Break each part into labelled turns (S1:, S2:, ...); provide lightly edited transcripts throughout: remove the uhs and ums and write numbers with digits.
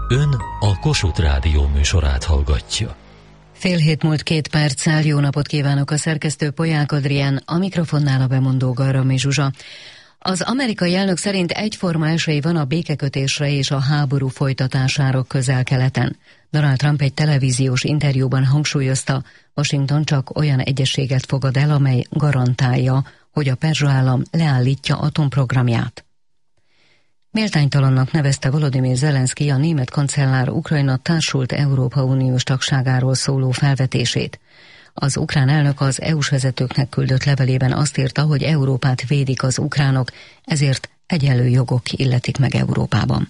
S1: Ön a Kossuth Rádió műsorát hallgatja.
S2: 6:07 jó napot kívánok, a szerkesztő Polyák Adrián, a mikrofonnál a bemondó Garrami Zsuzsa. Az amerikai elnök szerint egyforma esély van a békekötésre és a háború folytatására Közel-Keleten. Donald Trump egy televíziós interjúban hangsúlyozta, Washington csak olyan egyezséget fogad el, amely garantálja, hogy a perzsa állam leállítja atomprogramját. Méltánytalannak nevezte Volodymyr Zelenszky a német kancellár Ukrajna társult Európa Uniós tagságáról szóló felvetését. Az ukrán elnök az EU-s vezetőknek küldött levelében azt írta, hogy Európát védik az ukránok, ezért egyenlő jogok illetik meg Európában.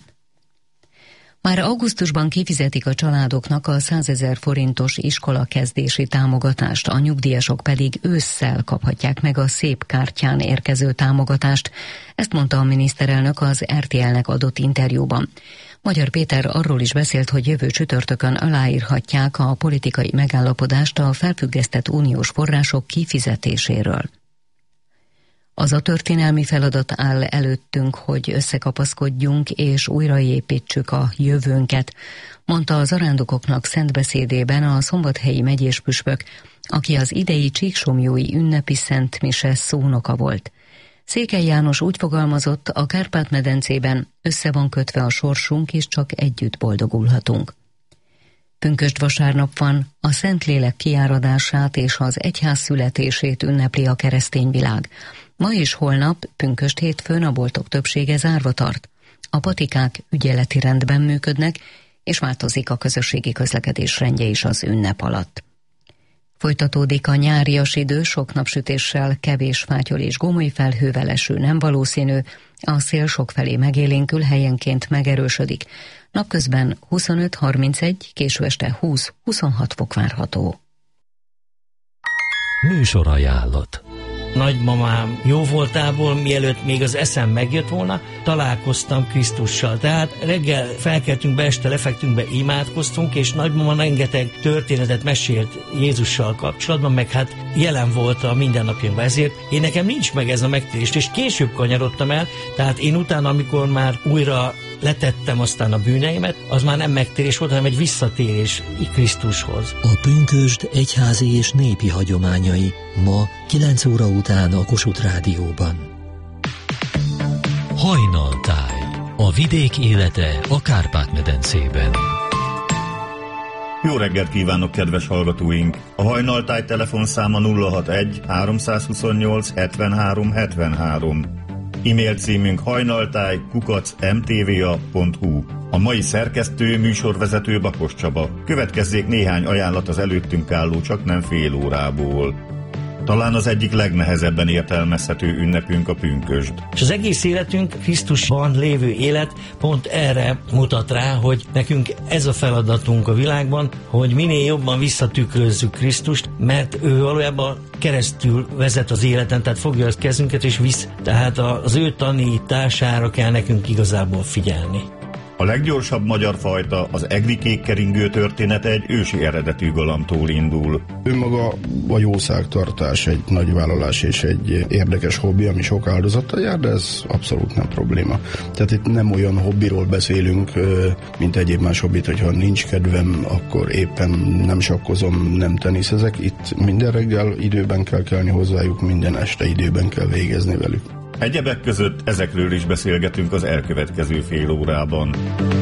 S2: Már augusztusban kifizetik a családoknak a 100 000 forintos iskolakezdési támogatást, a nyugdíjasok pedig ősszel kaphatják meg a szép kártyán érkező támogatást. Ezt mondta a miniszterelnök az RTL-nek adott interjúban. Magyar Péter arról is beszélt, hogy jövő csütörtökön aláírhatják a politikai megállapodást a felfüggesztett uniós források kifizetéséről. Az a történelmi feladat áll előttünk, hogy összekapaszkodjunk és újraépítsük a jövőnket, mondta a zarándokoknak szent beszédében a szombathelyi megyéspüspök, aki az idei csíksomlyói ünnepi szent mise szónoka volt. Székely János úgy fogalmazott, a Kárpát-medencében össze van kötve a sorsunk, és csak együtt boldogulhatunk. Pünkösd vasárnap van, a Szentlélek kiáradását és az egyház születését ünnepli a keresztény világ. Ma és holnap, pünkösd hétfőn a boltok többsége zárva tart. A patikák ügyeleti rendben működnek, és változik a közösségi közlekedés rendje is az ünnep alatt. Folytatódik a nyárias idő, sok napsütéssel, kevés fátyol és gomoly felhővel, eső nem valószínű, a szél sokfelé megélénkül, helyenként megerősödik. Napközben 25-31, késő este 20-26 fok várható.
S1: Műsorajánlat.
S3: Nagymamám jó voltából, mielőtt még az eszem megjött volna, találkoztam Krisztussal. Tehát reggel felkeltünk be, este lefektünk be, imádkoztunk, és nagymama rengeteg történetet mesélt Jézussal kapcsolatban, meg hát jelen volt a mindennapjainkban. Ezért én nekem nincs meg ez a megtérés, és később kanyarodtam el, tehát én utána, amikor már újra letettem aztán a bűneimet, az már nem megtérés volt, hanem egy visszatérés Krisztushoz.
S1: A pünkösd egyházi és népi hagyományai ma 9 óra után a Kossuth Rádióban. Hajnaltáj. A vidék élete a Kárpát-medencében.
S4: Jó reggelt kívánok, kedves hallgatóink! A Hajnaltáj telefonszáma 061 328 73 73. E-mail címünk hajnaltáj@mtva.hu. A mai szerkesztő, műsorvezető Bakos Csaba. Következzék néhány ajánlat az előttünk álló csak nem fél órából. Talán az egyik legnehezebben értelmezhető ünnepünk a pünkösd.
S3: És az egész életünk, Krisztusban lévő élet pont erre mutat rá, hogy nekünk ez a feladatunk a világban, hogy minél jobban visszatükrözzük Krisztust, mert ő valójában keresztül vezet az életen, tehát fogja a kezünket és visz. Tehát az ő tanítására kell nekünk igazából figyelni.
S4: A leggyorsabb magyar fajta, az egri kékkeringő története egy ősi eredetű galambtól indul.
S5: Önmaga a jószágtartás egy nagy vállalás és egy érdekes hobbi, ami sok áldozattal jár, de ez abszolút nem probléma. Tehát itt nem olyan hobbiról beszélünk, mint egyéb más hobbit, hogyha nincs kedvem, akkor éppen nem sakkozom, nem teniszezek. Itt minden reggel időben kell kelni hozzájuk, minden este időben kell végezni velük.
S4: Egyebek között ezekről is beszélgetünk az elkövetkező fél órában.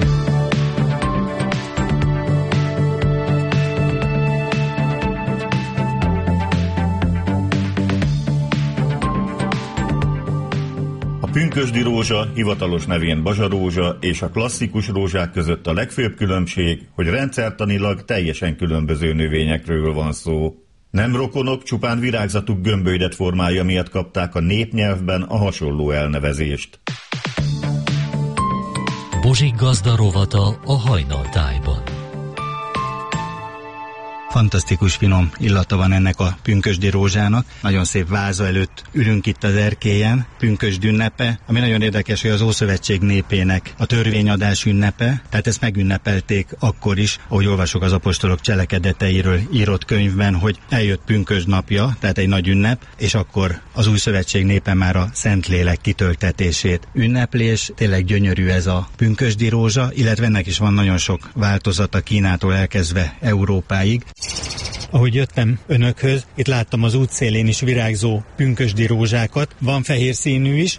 S4: A pünkösdi rózsa, hivatalos nevén bazsarózsa, és a klasszikus rózsák között a legfőbb különbség, hogy rendszertanilag teljesen különböző növényekről van szó. Nem rokonok, csupán virágzatuk gömbölydett formája miatt kapták a népnyelvben a hasonló elnevezést.
S1: Bozsik gazda rovata a Hajnaltájban.
S6: Fantasztikus finom illata van ennek a pünkösdi rózsának. Nagyon szép váza előtt ülünk itt az erkélyen, pünkösd ünnepe, ami nagyon érdekes, hogy az Ószövetség népének a törvényadás ünnepe, tehát ezt megünnepelték akkor is, ahogy olvasok az apostolok cselekedeteiről írott könyvben, hogy eljött pünkösd napja, tehát egy nagy ünnep, és akkor az Új Szövetség népe már a Szentlélek kitöltetését ünnepli, és tényleg gyönyörű ez a pünkösdi rózsa, illetve ennek is van nagyon sok változata Kínától elkezdve Európáig. Ahogy jöttem önökhöz, itt láttam az útszélén is virágzó pünkösdi rózsákat, van fehér színű is.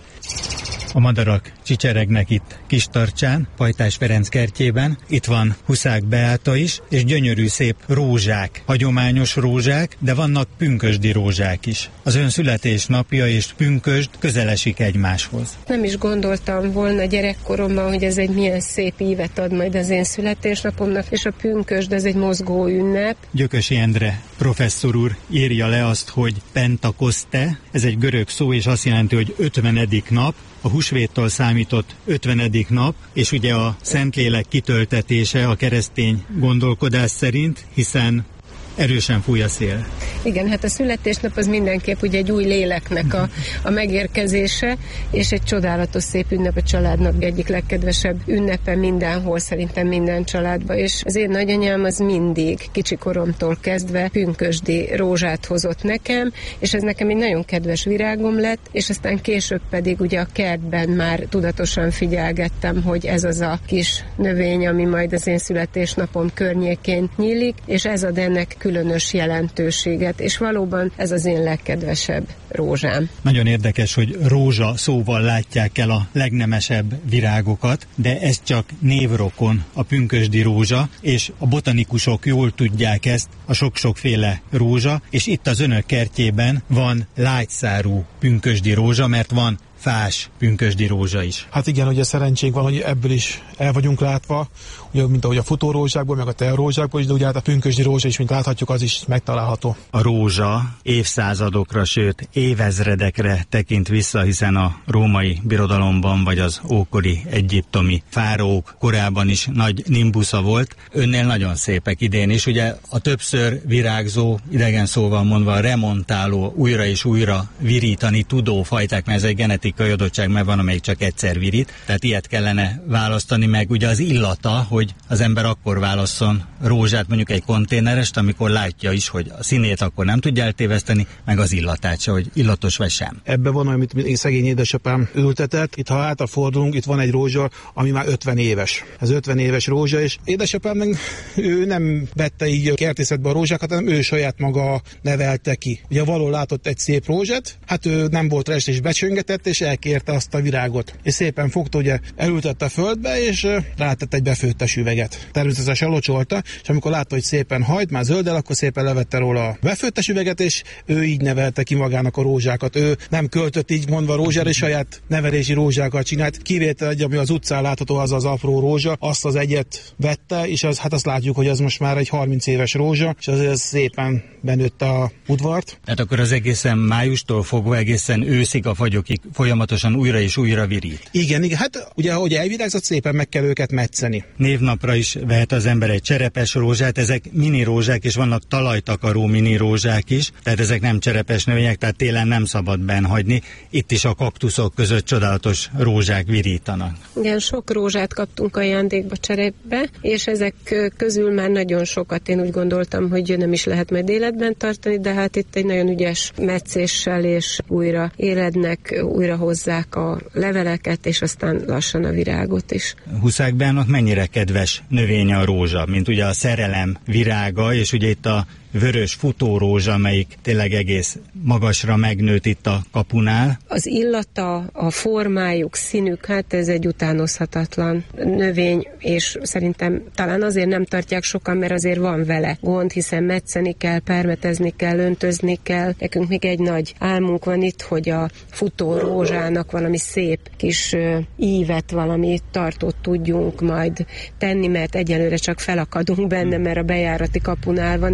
S6: A madarak csicseregnek itt Kistarcsán, Pajtás Ferenc kertjében. Itt van Huszák Beáta is, és gyönyörű szép rózsák, hagyományos rózsák, de vannak pünkösdi rózsák is. Az ön születésnapja és pünkösd közel esik egymáshoz.
S7: Nem is gondoltam volna gyerekkoromban, hogy ez egy milyen szép ívet ad majd az én születésnapomnak, és a pünkösd ez egy mozgó ünnep.
S6: Gyökösi Endre professzor úr írja le azt, hogy Pentakoszte, ez egy görög szó, és azt jelenti, hogy 50. nap, a húsvéttól számított 50. nap, és ugye a Szentlélek kitöltetése a keresztény gondolkodás szerint, hiszen erősen fúj a szél.
S7: Igen, hát a születésnap az mindenképp ugye egy új léleknek a megérkezése, és egy csodálatos szép ünnep, a családnak egyik legkedvesebb ünnepe mindenhol, szerintem minden családban, és az én nagyanyám az mindig kicsikoromtól kezdve pünkösdi rózsát hozott nekem, és ez nekem egy nagyon kedves virágom lett, és aztán később pedig ugye a kertben már tudatosan figyelgettem, hogy ez az a kis növény, ami majd az én születésnapom környékén nyílik, és ez ad ennek különös jelentőséget, és valóban ez az én legkedvesebb rózsám.
S6: Nagyon érdekes, hogy rózsa szóval látják el a legnemesebb virágokat, de ez csak névrokon a pünkösdi rózsa, és a botanikusok jól tudják ezt, a sok-sokféle rózsa, és itt az önök kertjében van lágyszárú pünkösdi rózsa, mert van fás pünkösdi rózsa is.
S8: Hát igen, ugye szerencsénk van, hogy ebből is el vagyunk látva, ugye, mint ahogy a futórózsákból, meg a tearózsákból is, de ugye hát a pünkösdi rózsa is, mint láthatjuk, az is megtalálható.
S6: A rózsa évszázadokra, sőt évezredekre tekint vissza, hiszen a római birodalomban, vagy az ókori egyiptomi fáraók korában is nagy nimbusza volt. Önnél nagyon szépek idén is, ugye a többször virágzó, idegen szóval mondva remontáló, újra és újra virítani tudó fajták, mert ez egy genetikai adottság, mert van, amelyik csak egyszer virít, tehát ilyet kellene választani, meg ugye az illata, hogy az ember akkor válasszon rózsát, mondjuk egy konténerest, amikor látja is, hogy a színét akkor nem tudja eltéveszteni, meg az illatát se, hogy illatos vagy sem.
S8: Ebben van, amit én szegény édesapám ültetett. Itt, ha hátrafordulunk, itt van egy rózsa, ami már 50 éves. Ez 50 éves rózsa, és édesapám meg ő nem vette így a kertészetbe a rózsákat, hanem ő saját maga nevelte ki. Ugye való látott egy szép rózsát, hát ő nem volt rá és becsöngetett, és elkérte azt a virágot. És szépen fogta, ugye elültette a földbe, és rátett egy befőttes üveget. Természetesen locsolta, és amikor látta, hogy szépen hajt, már zöldel, akkor szépen levette róla a befőttes üveget, és ő így nevelte ki magának a rózsákat. Ő nem költött így mondva rózsára, és saját nevelési rózsákat csinált. Kivétel egy, ami az utcán látható, az az apró rózsa, azt az egyet vette, és az, hát azt látjuk, hogy az most már egy 30 éves rózsa, és azért szépen benőtt a udvart.
S6: Tehát akkor az egészen májustól fogva egészen őszig a fagyokig folyamatosan újra és újra virít.
S8: Igen, hát ugye ahogy elvirágzott, szépen meg kell őket metszeni.
S6: Névnapra is vehet az ember egy cserepes rózsát, ezek mini rózsák, és vannak talajtakaró mini rózsák is, tehát ezek nem cserepes növények, tehát télen nem szabad benhagyni. Itt is a kaktuszok között csodálatos rózsák virítanak.
S7: Igen, sok rózsát kaptunk ajándékba cserépbe, és ezek közül már nagyon sokat én úgy gondoltam, hogy nem is lehet majd életben tartani, de hát itt egy nagyon ügyes metszéssel és újra élednek, újra hozzák a leveleket, és aztán lassan a virágot is.
S6: Huszák Beának mennyire kedves növénye a rózsa, mint ugye a szerelem virága, és ugye itt a vörös futórózsa, amelyik tényleg egész magasra megnőtt itt a kapunál.
S7: Az illata, a formájuk, színük, hát ez egy utánozhatatlan növény, és szerintem talán azért nem tartják sokan, mert azért van vele gond, hiszen metszeni kell, permetezni kell, öntözni kell. Nekünk még egy nagy álmunk van itt, hogy a futórózsának valami szép kis ívet, valami tartót tudjunk majd tenni, mert egyelőre csak felakadunk benne, mert a bejárati kapunál van, és gyönyörű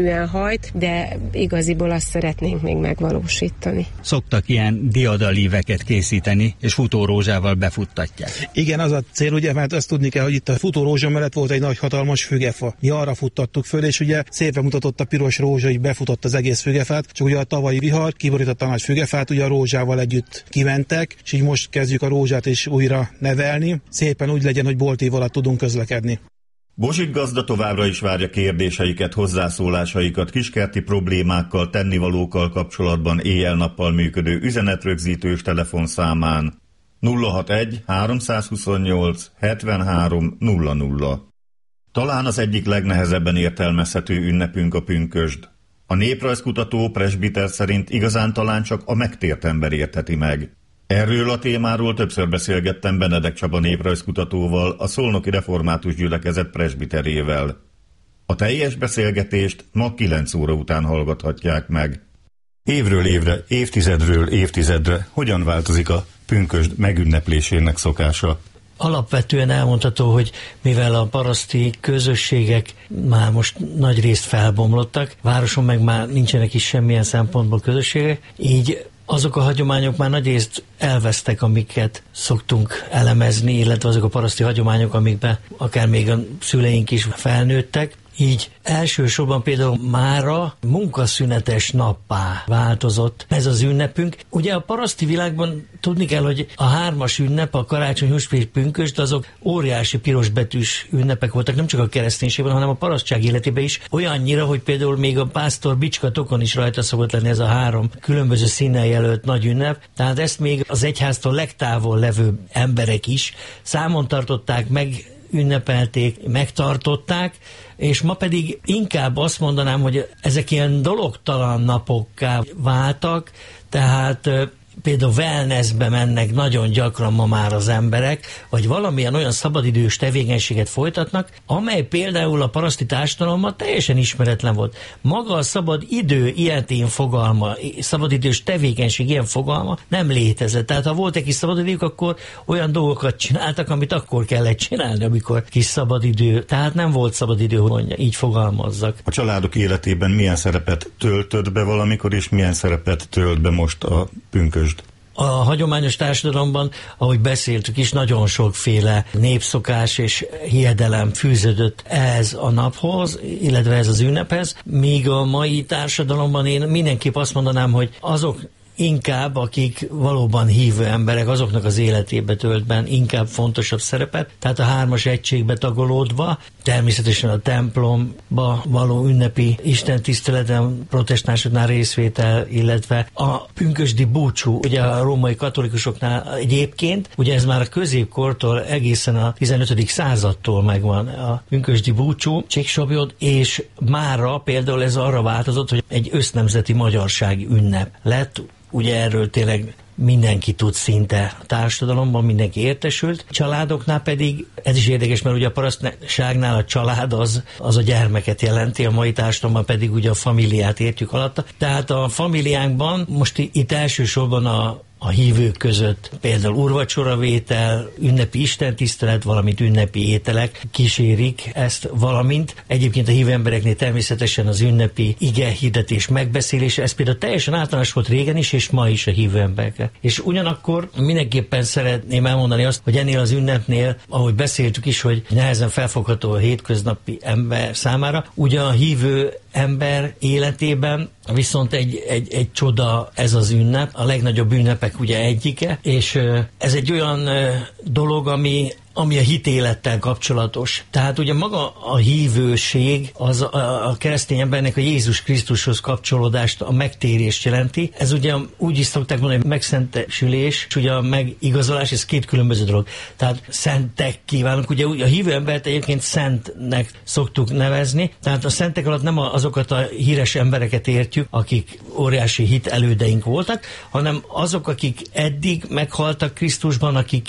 S7: sűrűen hajt, de igaziból azt szeretnénk még megvalósítani.
S6: Szoktak ilyen diadalíveket készíteni, és futórózsával befuttatják.
S8: Igen, az a cél, ugye, mert azt tudni kell, hogy itt a futórózsa mellett volt egy nagy hatalmas fügefa. Mi arra futtattuk föl, és ugye szépen mutatott a piros rózsa, így befutott az egész fügefát, csak ugye a tavalyi vihar kiborította a nagy fügefát, ugye a rózsával együtt kimentek, és így most kezdjük a rózsát is újra nevelni. Szépen úgy legyen, hogy bolt év alatt tudunk közlekedni.
S4: Bozsik gazda továbbra is várja kérdéseiket, hozzászólásaikat kiskerti problémákkal, tennivalókkal kapcsolatban éjjel-nappal működő üzenetrögzítős telefonszámán 061 328 73 00. Talán az egyik legnehezebben értelmezhető ünnepünk a pünkösd. A néprajzkutató presbiter szerint igazán talán csak a megtért ember értheti meg. Erről a témáról többször beszélgettem Benedek Csaba néprajzkutatóval, a Szolnoki Református Gyülekezet presbiterével. A teljes beszélgetést ma 9 óra után hallgathatják meg. Évről évre, évtizedről évtizedre hogyan változik a pünkösd megünneplésének szokása?
S3: Alapvetően elmondható, hogy mivel a paraszti közösségek már most nagy részt felbomlottak, városon meg már nincsenek is semmilyen szempontból közösségek, így azok a hagyományok már nagyrészt elvesztek, amiket szoktunk elemezni, illetve azok a paraszti hagyományok, amikben akár még a szüleink is felnőttek. Így elsősorban például mára munkaszünetes nappá változott ez az ünnepünk. Ugye a paraszti világban tudni kell, hogy a 3-as ünnep, a karácsony, húsvét, pünkösd, azok óriási pirosbetűs ünnepek voltak, nem csak a kereszténységben, hanem a parasztság életében is. Olyannyira, hogy például még a pásztor bicskatokon is rajta szokott lenni ez a 3 különböző színnel jelölt nagy ünnep. Tehát ezt még az egyháztól legtávol levő emberek is számon tartották, meg ünnepelték, megtartották, és ma pedig inkább azt mondanám, hogy ezek ilyen dologtalan napokká váltak, tehát például wellnessbe mennek nagyon gyakran ma már az emberek, vagy valamilyen olyan szabadidős tevékenységet folytatnak, amely például a paraszti társadalomban teljesen ismeretlen volt. Maga a szabadidő ilyen fogalma, szabadidős tevékenység ilyen fogalma nem létezett. Tehát ha volt egy kis szabadidők, akkor olyan dolgokat csináltak, amit akkor kellett csinálni, amikor kis szabadidő. Tehát nem volt szabadidő, hogy így fogalmazzak.
S4: A családok életében milyen szerepet töltött be valamikor, és milyen szerepet tölt be most a pünkösd?
S3: A hagyományos társadalomban, ahogy beszéltük is, nagyon sokféle népszokás és hiedelem fűződött ez a naphoz, illetve ez az ünnephez, míg a mai társadalomban én mindenképp azt mondanám, hogy azok inkább, akik valóban hívő emberek, azoknak az életébe töltben inkább fontosabb szerepet, tehát a 3-as egységbe tagolódva, természetesen a templomba való ünnepi istentiszteleten, protestánsoknál részvétel, illetve a pünkösdi búcsú, ugye a római katolikusoknál egyébként, ugye ez már a középkortól egészen a 15. századtól megvan a pünkösdi búcsú, csíksabjod, és mára például ez arra változott, hogy egy össznemzeti magyarsági ünnep lett. Ugye erről tényleg mindenki tud szinte a társadalomban, mindenki értesült. Családoknál pedig, ez is érdekes, mert ugye a parasztságnál a család az a gyermeket jelenti, a mai társadalomban pedig ugye a familiát értjük alatta. Tehát a familiánkban most itt elsősorban a hívők között például úrvacsoravétel, ünnepi istentisztelet, valamint ünnepi ételek kísérik ezt, valamint egyébként a hívő embereknél természetesen az ünnepi igehirdetés megbeszélése, ez például teljesen általános volt régen is, és ma is a hívő emberekre. És ugyanakkor mindenképpen szeretném elmondani azt, hogy ennél az ünnepnél, ahogy beszéltük is, hogy nehezen felfogható a hétköznapi ember számára, ugye a hívő ember életében viszont egy csoda ez az ünnep, a legnagyobb ünnepek ugye egyike, és ez egy olyan dolog, ami a hitélettel kapcsolatos. Tehát ugye maga a hívőség az a keresztény embernek a Jézus Krisztushoz kapcsolódást, a megtérést jelenti. Ez ugye úgy is szokták mondani, hogy megszentesülés, és ugye a megigazolás, ez 2 különböző dolog. Tehát szentek kívánunk, ugye a hívő embert egyébként szentnek szoktuk nevezni, tehát a szentek alatt nem azokat a híres embereket értjük, akik óriási hit elődeink voltak, hanem azok, akik eddig meghaltak Krisztusban, akik jelen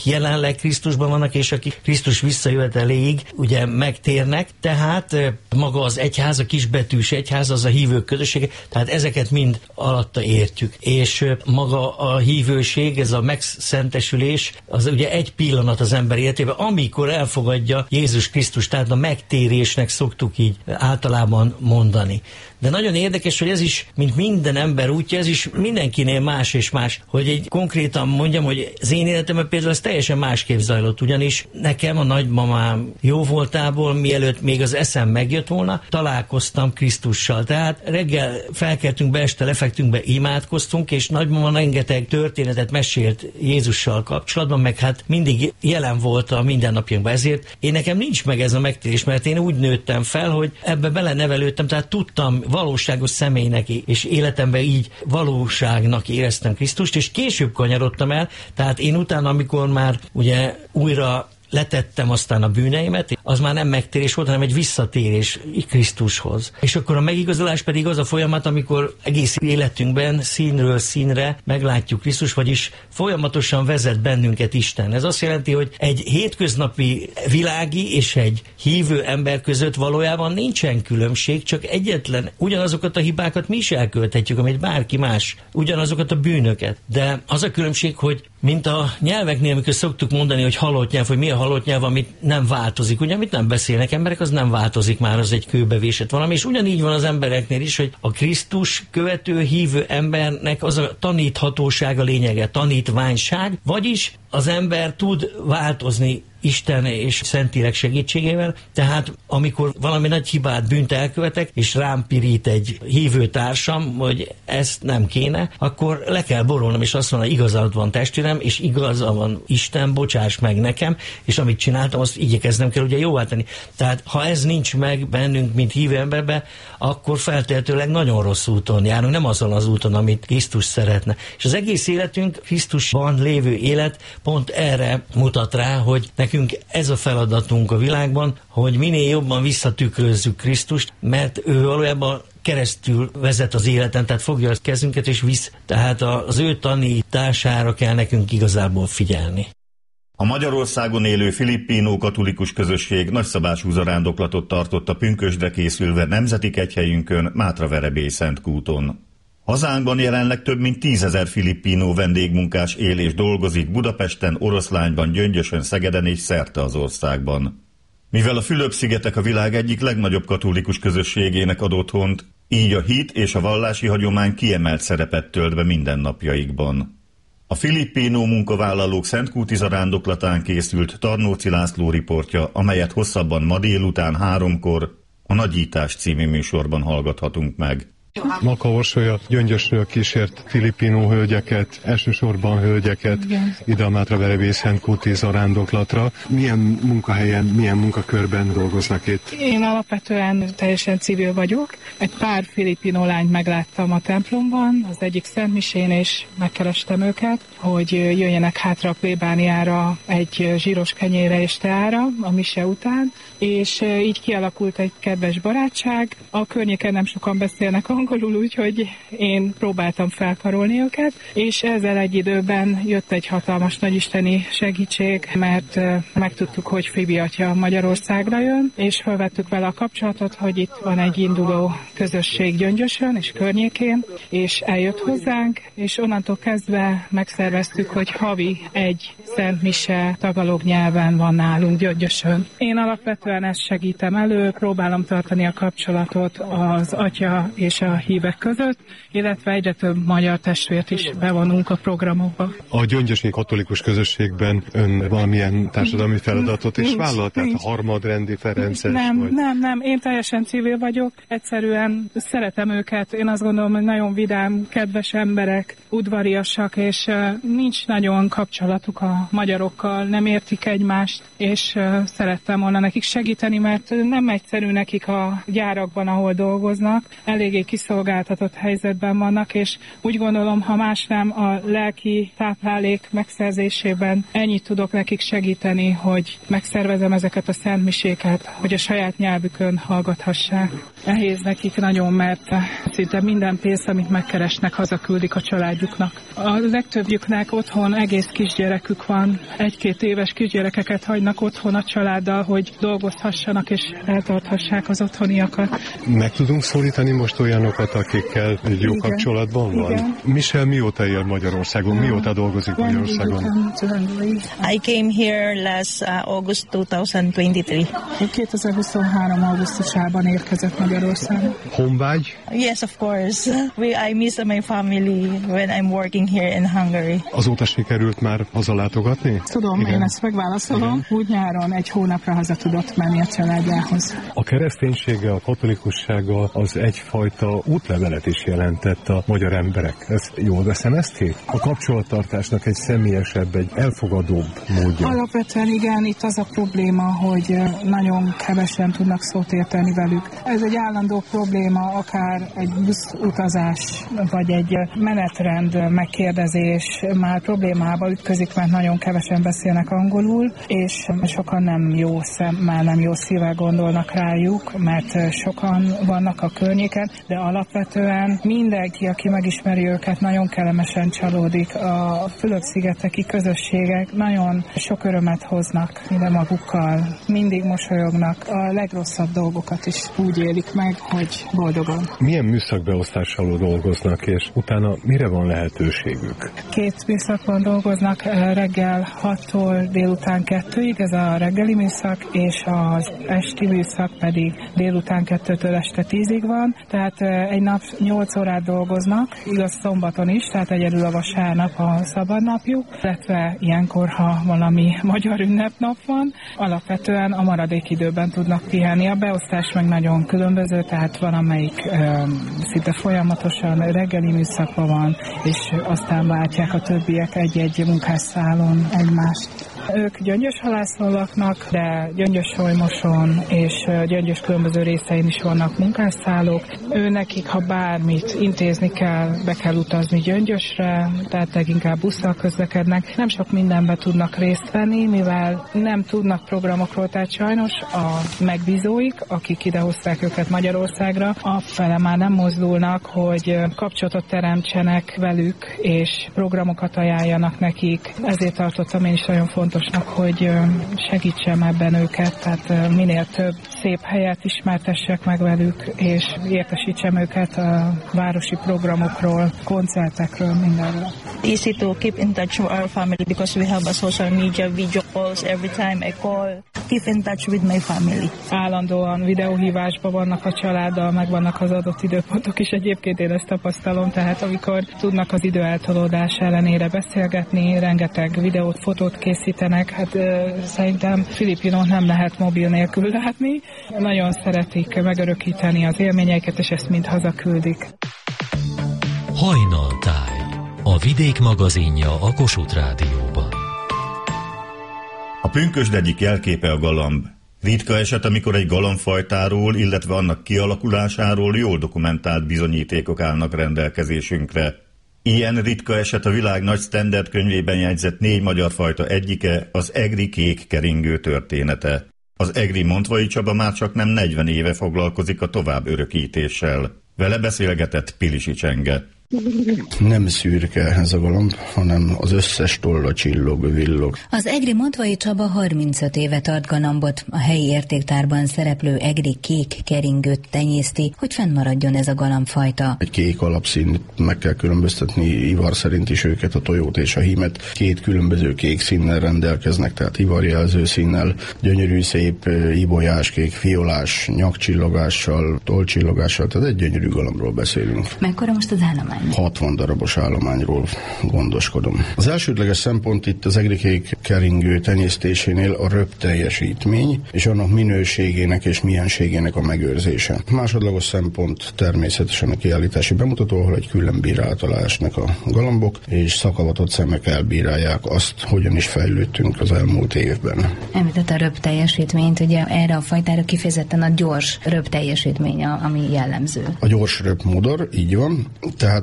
S3: jelenleg Krisztusban vannak, és akik Krisztus visszajöveteléig ugye megtérnek, tehát maga az egyház, a kisbetűs egyház, az a hívők közössége, tehát ezeket mind alatta értjük. És maga a hívőség, ez a megszentesülés, az ugye egy pillanat az ember életében, amikor elfogadja Jézus Krisztus, tehát a megtérésnek szoktuk így általában mondani. De nagyon érdekes, hogy ez is, mint minden ember útja, ez is mindenkinél más és más. Hogy egy konkrétan mondjam, hogy az én életemben például ez teljesen másképp zajlott, ugyanis nekem a nagymamám jóvoltából, mielőtt még az eszem megjött volna, találkoztam Krisztussal. Tehát reggel felkeltünk be, este lefektünk be, imádkoztunk, és nagymama rengeteg történetet mesélt Jézussal kapcsolatban, meg hát mindig jelen volt a mindennapjainkban. Ezért én nekem nincs meg ez a megtérés, mert én úgy nőttem fel, hogy ebbe belenevelődtem, tehát tudtam valóságos személynek, és életemben így valóságnak éreztem Krisztust, és később kanyarodtam el, tehát én utána, amikor már ugye újra letettem aztán a bűneimet, az már nem megtérés volt, hanem egy visszatérés Krisztushoz. És akkor a megigazolás pedig az a folyamat, amikor egész életünkben színről színre meglátjuk Krisztus, vagyis folyamatosan vezet bennünket Isten. Ez azt jelenti, hogy egy hétköznapi világi és egy hívő ember között valójában nincsen különbség, csak egyetlen ugyanazokat a hibákat mi is elkövethetjük, amit bárki más, ugyanazokat a bűnöket. De az a különbség, hogy mint a nyelveknél, amikor szoktuk mondani, hogy halott nyelv, hogy mi a halott nyelv, amit nem változik. Ugye, amit nem beszélnek emberek, az nem változik már, az egy kőbevésett valami. És ugyanígy van az embereknél is, hogy a Krisztus követő, hívő embernek az a taníthatóság a lényege, tanítványság, vagyis az ember tud változni Isten és Szentlélek segítségével, tehát amikor valami nagy hibát, bűnt elkövetek, és rám pirít egy hívő társam, hogy ezt nem kéne, akkor le kell borulnom, és azt mondom, igazad van testvérem, és igaza van Isten, bocsáss meg nekem, és amit csináltam, azt igyekeznem kell ugye jóvá tenni. Tehát ha ez nincs meg bennünk, mint hívő emberbe, akkor feltétlenül nagyon rossz úton járunk, nem azon az úton, amit Krisztus szeretne. És az egész életünk, Krisztusban lévő élet pont erre mutat rá, hogy nekünk ez a feladatunk a világban, hogy minél jobban visszatükrözzük Krisztust, mert ő valójában keresztül vezet az életen, tehát fogja a kezünket és visz, tehát az ő tanítására kell nekünk igazából figyelni.
S4: A Magyarországon élő filippínó katolikus közösség nagyszabású zarándoklatot tartott a pünkösdre készülve nemzeti kegyhelyünkön, Mátraverebély-Szentkúton. Hazánkban jelenleg több mint 10 000 filippínó vendégmunkás él és dolgozik Budapesten, Oroszlányban, Gyöngyösön, Szegeden és szerte az országban. Mivel a Fülöp-szigetek a világ egyik legnagyobb katolikus közösségének ad otthont, így a hit és a vallási hagyomány kiemelt szerepet tölt be mindennapjaikban. A filippínó munkavállalók szentkúti zarándoklatán készült Tarnóci László riportja, amelyet hosszabban ma délután 3-kor a Nagyítás című műsorban hallgathatunk meg.
S9: Maka Orsolya Gyöngyösről kísért filippinó hölgyeket, elsősorban hölgyeket ide a Mátraverebély-Szentkúti zarándoklatra. Milyen munkahelyen, milyen munkakörben dolgoznak itt?
S10: Én alapvetően teljesen civil vagyok. Egy pár filippinó lányt megláttam a templomban, az egyik szentmisén, és megkerestem őket, hogy jöjjenek hátra a plébániára egy zsíros kenyérre és teára a mise után, és így kialakult egy kedves barátság. A környéken nem sokan beszélnek angolul, úgyhogy én próbáltam felkarolni őket, és ezzel egy időben jött egy hatalmas nagyisteni segítség, mert megtudtuk, hogy Fibi atya Magyarországra jön, és felvettük vele a kapcsolatot, hogy itt van egy induló közösség Gyöngyösön és környékén, és eljött hozzánk, és onnantól kezdve megszerveztük, hogy havi egy szent mise tagalog nyelven van nálunk Gyöngyösön. Én alapvetően ezt segítem elő, próbálom tartani a kapcsolatot az atya és a hívek között, illetve egyre több magyar testvért is bevonunk a programokba.
S9: A gyöngyösi katolikus közösségben ön valamilyen társadalmi feladatot is vállalt? Tehát a harmadrendi ferences? Nem, én teljesen civil vagyok, egyszerűen szeretem őket, én azt gondolom, hogy nagyon vidám, kedves emberek, udvariasak, és nincs nagyon kapcsolatuk a magyarokkal, nem értik egymást, és szerettem volna nekik segíteni, mert nem egyszerű nekik a gyárakban, ahol dolgoznak, eléggé kiszolgáltatott helyzetben vannak, és úgy gondolom, ha más nem, a lelki táplálék megszerzésében ennyit tudok nekik segíteni, hogy megszervezem ezeket a szentmiséket, hogy a saját nyelvükön hallgathassák.
S10: Nehéz nekik nagyon, mert szinte minden pénzt, amit megkeresnek, hazaküldik a családjuknak. A legtöbbjüknek otthon egész kisgyerekük van, 1-2 éves kisgyerekeket hagynak otthon a családdal, hogy dolgozhassanak és eltarthassák az otthoniakat.
S9: Meg tudunk szólítani most olyanokat, akikkel egy jó kapcsolatban van?
S10: Igen.
S9: Michelle mióta él Magyarországon? Mióta dolgozik Magyarországon?
S11: I came here last August 2023.
S10: 2023. augusztusában érkezett Magyarországon.
S9: Honvágy?
S11: Yes, of course. I miss my family when I'm working here in Hungary.
S9: Azóta sikerült már hazalátogatni?
S10: Tudom, igen. Én ezt megválaszolom. Igen. Úgy nyáron 1 hónapra haza tudott menni a családjához.
S9: A kereszténysége, a katolikussága az egyfajta útlevelet is jelentett a magyar emberek. Ezt jól veszem ezt ki? A kapcsolattartásnak egy személyesebb, egy elfogadóbb módja.
S10: Alapvetően igen, itt az a probléma, hogy nagyon kevesen tudnak szót érteni velük. Ez egy állandó probléma, akár egy buszutazás, vagy egy menetrend megkérdezés már problémába ütközik, mert nagyon kevesen beszélnek angolul, és sokan nem jó szemmel, nem jó szívvel gondolnak rájuk, mert sokan vannak a környéken, de alapvetően mindenki, aki megismeri őket, nagyon kellemesen csalódik. A Fülöp-szigeteki közösségek nagyon sok örömet hoznak ide magukkal, mindig mosolyognak, a legrosszabb dolgokat is úgy élik meg, hogy boldogan.
S9: Milyen műszakbeosztással dolgoznak, és utána mire van lehetőségük?
S10: 2 műszakban dolgoznak, reggel 6-tól délután 2-ig, ez a reggeli műszak, és az esti műszak pedig délután 2-től este 10-ig van, tehát egy nap 8 órát dolgoznak, igaz szombaton is, tehát egyedül a vasárnap a szabadnapjuk, illetve ilyenkor, ha valami magyar ünnepnap van, alapvetően a maradék időben tudnak pihenni. A beosztás meg nagyon különböző, tehát van, amelyik szinte folyamatosan reggeli műszakban van, és aztán váltják a többiek egy-egy munkásszálon egymást. Ők Gyöngyöshalászon laknak, de Gyöngyös-Solymoson és Gyöngyös különböző részein is vannak munkásszállók. Nekik, ha bármit intézni kell, be kell utazni Gyöngyösre, tehát leginkább busszal közlekednek. Nem sok mindenben tudnak részt venni, mivel nem tudnak programokról, tehát sajnos a megbízóik, akik idehozták őket Magyarországra, afele már nem mozdulnak, hogy kapcsolatot teremtsenek velük, és programokat ajánljanak nekik. Ezért tartottam én is nagyon fontosnak, hogy segítsem ebben őket, tehát minél több szép helyet ismertessek meg velük, és értesítsem őket a városi programokról, koncertekről, mindenről.
S11: Easy to keep in touch with our family because we have a social media video calls every time I call. Keep in touch with my family.
S10: Állandóan videóhívásban vannak a családdal, meg vannak az adott időpontok is. Egyébként én ezt tapasztalom, tehát amikor tudnak az idő eltolódás ellenére beszélgetni, rengeteg videót, fotót készítenek, hát szerintem Filipinot nem lehet mobil nélkül látni. Nagyon szeretik megörökíteni az élményeiket, és ezt mind hazaküldik.
S1: Hajnaltáj, a Vidék magazinja a Kossuth Rádióban.
S4: A pünkösd egyik jelképe a galamb. Ritka eset, amikor egy galambfajtáról, illetve annak kialakulásáról jól dokumentált bizonyítékok állnak rendelkezésünkre. Ilyen ritka eset a világ nagy standard könyvében jegyzett 4 magyar fajta egyike, az egri kék keringő története. Az egri Montvai Csaba már csak nem 40 éve foglalkozik a tovább örökítéssel. Vele beszélgetett Pilisi Csenge.
S5: Nem szürke ez a galamb, hanem az összes tolla csillog, villog.
S2: Az egri Montvai Csaba 35 éve tart galambot, a helyi értéktárban szereplő egri kék keringőt tenyészti, hogy fennmaradjon ez a galambfajta.
S5: Egy kék alapszín, meg kell különböztetni ivar szerint is őket, a tojót és a hímet. 2 különböző kék színnel rendelkeznek, tehát ivarjelző színnel, gyönyörű szép ibolyás, kék, fiolás, nyakcsillogással, tollcsillogással, tehát egy gyönyörű galambról beszélünk.
S2: Mekkora most az állomány?
S5: 60 darabos állományról gondoskodom. Az elsődleges szempont itt az egri kék keringő tenyésztésénél a röp teljesítmény, és annak minőségének és mienségének a megőrzése. Másodlagos szempont természetesen a kiállítási bemutató, ahol egy külön bírálatalá esnek a galambok, és szakavatott szemek elbírálják azt, hogyan is fejlődtünk az elmúlt évben.
S2: Említett a röp teljesítményt, ugye erre a fajtára kifejezetten a gyors röp teljesítmény, ami jellemző.
S5: A gyors röp modor, így van, tehát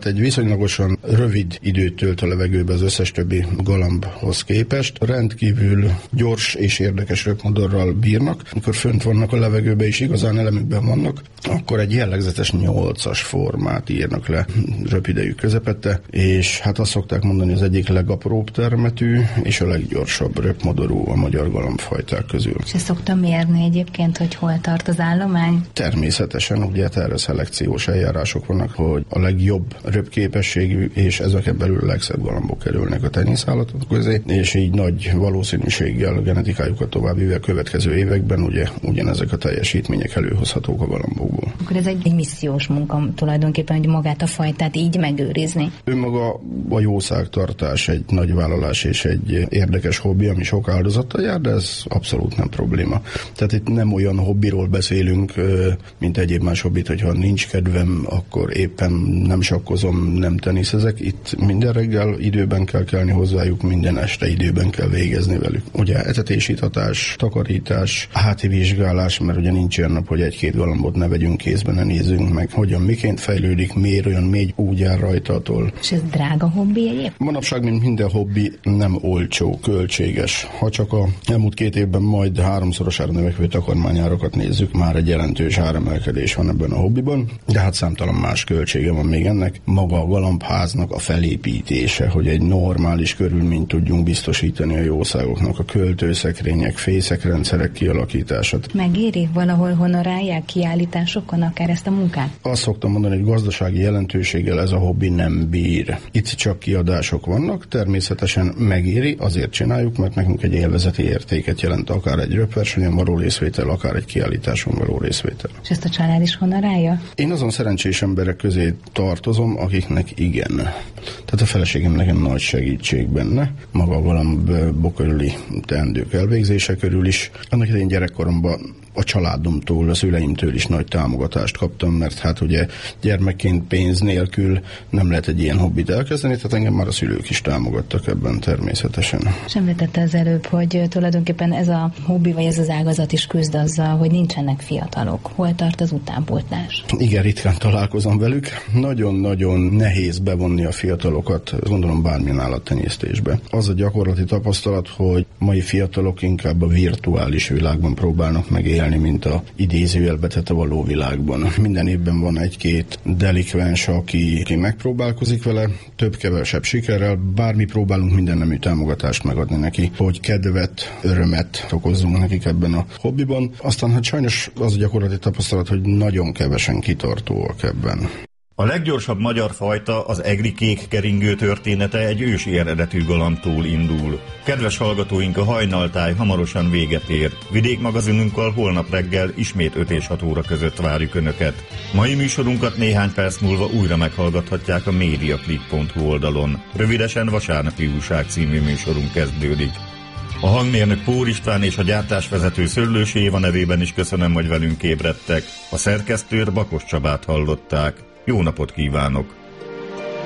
S5: tehát egy viszonylagosan rövid időt tölt a levegőbe az összes többi galambhoz képest. Rendkívül gyors és érdekes röpmodorral bírnak. Amikor fönt vannak a levegőbe és igazán elemükben vannak, akkor egy jellegzetes 8-as formát írnak le röpidejük közepette, és hát azt szokták mondani, az egyik legapróbb termetű és a leggyorsabb röpmodorú a magyar galambfajták közül.
S12: És ezt szoktam mérni egyébként, hogy hol tart az állomány?
S5: Természetesen, ugye erre szelekciós eljárások vannak, hogy a legjobb röpképességű és ezeken belül a legszebb galambok kerülnek a tenyészállatok közé, és így nagy valószínűséggel a genetikájukat továbbvive a következő években ugye ugyanezek a teljesítmények előhozhatók a galambokból.
S12: Akkor ez egy missziós munka tulajdonképpen, hogy magát a fajtát így megőrizni.
S5: Önmaga a jószágtartás egy nagy vállalás és egy érdekes hobbi, ami sok áldozattal jár, de ez abszolút nem probléma. Tehát itt nem olyan hobbiról beszélünk, mint egyéb más hobbit, hogyha nincs kedvem, akkor éppen nem sakkozom, nem teniszezek. Itt minden reggel időben kell kelni hozzájuk, minden este időben kell végezni velük. Ugye etetésítatás, takarítás, háti vizsgálás, mert ugye nincs olyan nap, hogy egy-két galambot ne vegyünk kézben, ne nézzünk meg, hogyan miként fejlődik, miért olyan mély úgy jár rajtatól.
S12: És ez drága hobbi egyéb?
S5: Manapság, mint minden hobbi, nem olcsó, költséges. Ha csak a elmúlt 2 évben majd 3-szorosára növekvő takarmányárakat nézzük, már egy jelentős áremelkedés van ebben a hobbiban, de hát számtalan más költsége van még ennek. Maga a galambháznak a felépítése, hogy egy normális körülményt tudjunk biztosítani a jószágoknak, a költőszekrények, fészekrendszerek kialakítását.
S12: Megéri valahol honorálják kiállításokon akár ezt a munkát?
S5: Azt szoktam mondani, hogy gazdasági jelentőséggel ez a hobbi nem bír. Itt csak kiadások vannak, természetesen megéri, azért csináljuk, mert nekünk egy élvezeti értéket jelent akár egy röpversenyen való részvétel, akár egy kiállításon való részvétel.
S12: És ezt a család is honorálja?
S5: Én azon szerencsés emberek közé tartozom, akiknek igen. Tehát a feleségem nekem nagy segítség benne, maga a galambok körüli teendők elvégzése körül is. Annak idején gyerekkoromban a családomtól, a szüleimtől is nagy támogatást kaptam, mert hát ugye gyermekként pénz nélkül nem lehet egy ilyen hobbit elkezdeni, tehát engem már a szülők is támogattak ebben természetesen.
S12: És említette az előbb, hogy tulajdonképpen ez a hobbi vagy ez az ágazat is küzd azzal, hogy nincsenek fiatalok. Hol tart az utánpótlás?
S5: Igen, ritkán találkozom velük. Nagyon-nagyon nehéz bevonni a fiatalokat, gondolom bármilyen állattenyésztésbe. Az a gyakorlati tapasztalat, hogy mai fiatalok inkább a virtuális világban próbálnak megélni, mint a idézőjelbe tett a való világban. Minden évben van 1-2 delikvens, aki megpróbálkozik vele, több-kevesebb sikerrel, bármi próbálunk minden nemű támogatást megadni neki, hogy kedvet, örömet okozzunk nekik ebben a hobbiban. Aztán hát sajnos az a gyakorlati tapasztalat, hogy nagyon kevesen kitartóak ebben.
S4: A leggyorsabb magyar fajta, az egri kék keringő története egy ősi eredetű galambtól indul. Kedves hallgatóink, a hajnaltáj hamarosan véget ér. Vidékmagazinunkkal holnap reggel ismét 5 és 6 óra között várjuk Önöket. Mai műsorunkat néhány perc múlva újra meghallgathatják a mediaclick.hu oldalon. Rövidesen Vasárnapi Újság című műsorunk kezdődik. A hangmérnök Pór István és a gyártásvezető Szöllősi Éva nevében is köszönöm, hogy velünk ébredtek. A szerkesztőt Bakos Csabát hallották. Jó napot kívánok!